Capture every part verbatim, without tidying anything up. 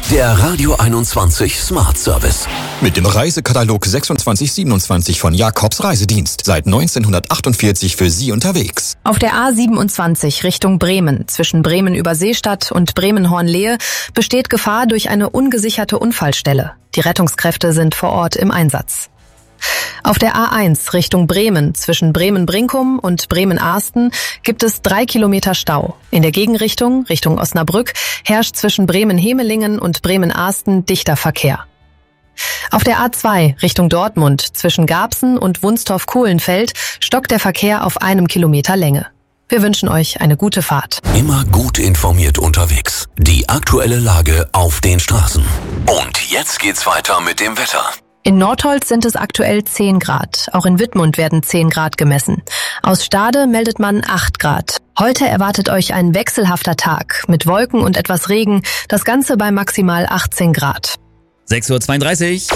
Der Radio einundzwanzig Smart Service. Mit dem Reisekatalog sechsundzwanzig siebenundzwanzig von Jakobs Reisedienst. Seit neunzehnhundertachtundvierzig für Sie unterwegs. Auf der A siebenundzwanzig Richtung Bremen, zwischen Bremen-Überseestadt und Bremen-Hornlehe, besteht Gefahr durch eine ungesicherte Unfallstelle. Die Rettungskräfte sind vor Ort im Einsatz. Auf der A eins Richtung Bremen, zwischen Bremen-Brinkum und Bremen-Arsten, gibt es drei Kilometer Stau. In der Gegenrichtung, Richtung Osnabrück, herrscht zwischen Bremen-Hemelingen und Bremen-Arsten dichter Verkehr. Auf der A zwei Richtung Dortmund, zwischen Garbsen und Wunstorf-Kohlenfeld, stockt der Verkehr auf einem Kilometer Länge. Wir wünschen euch eine gute Fahrt. Immer gut informiert unterwegs. Die aktuelle Lage auf den Straßen. Und jetzt geht's weiter mit dem Wetter. In Nordholz sind es aktuell zehn Grad. Auch in Wittmund werden zehn Grad gemessen. Aus Stade meldet man acht Grad. Heute erwartet euch ein wechselhafter Tag mit Wolken und etwas Regen. Das Ganze bei maximal achtzehn Grad. sechs Uhr zweiunddreißig.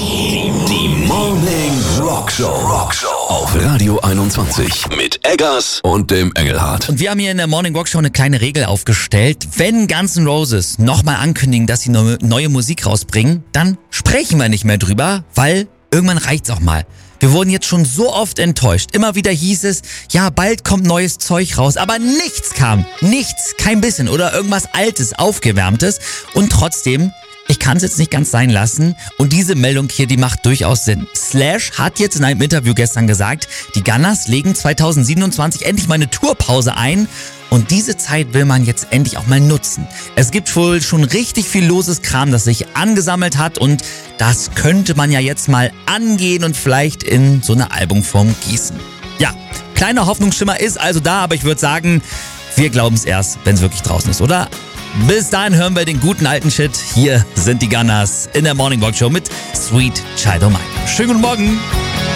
Die Morning Rockshow. Rockshow auf Radio einundzwanzig mit Eggers und dem Engelhardt. Und wir haben hier in der Morning Rockshow eine kleine Regel aufgestellt. Wenn Guns N' Roses nochmal ankündigen, dass sie neue, neue Musik rausbringen, dann sprechen wir nicht mehr drüber, weil irgendwann reicht's auch mal. Wir wurden jetzt schon so oft enttäuscht. Immer wieder hieß es, ja, bald kommt neues Zeug raus. Aber nichts kam. Nichts, kein bisschen. Oder irgendwas Altes, Aufgewärmtes. Und trotzdem, ich kann es jetzt nicht ganz sein lassen und diese Meldung hier, die macht durchaus Sinn. Slash hat jetzt in einem Interview gestern gesagt, die Gunners legen zwanzig siebenundzwanzig endlich mal eine Tourpause ein und diese Zeit will man jetzt endlich auch mal nutzen. Es gibt wohl schon richtig viel loses Kram, das sich angesammelt hat und das könnte man ja jetzt mal angehen und vielleicht in so eine Albumform gießen. Ja, kleiner Hoffnungsschimmer ist also da, aber ich würde sagen, wir glauben es erst, wenn es wirklich draußen ist, oder? Bis dahin hören wir den guten alten Shit. Hier sind die Gunners in der Morning Walk Show mit Sweet Child O' Mine. Schönen guten Morgen.